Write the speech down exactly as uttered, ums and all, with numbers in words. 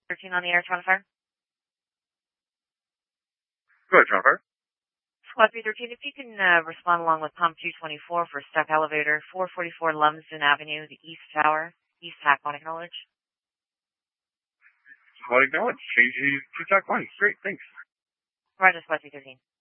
thirteen on the air, Toronto Fire. Go ahead, Toronto Fire. Squad three thirteen, if you can uh, respond along with pump two twenty-four for stuck elevator, four forty-four Lumsden Avenue, the East Tower, East Hack, one acknowledge. Squad acknowledge. Change to Tac one. Great, thanks. Roger, Squad three thirteen.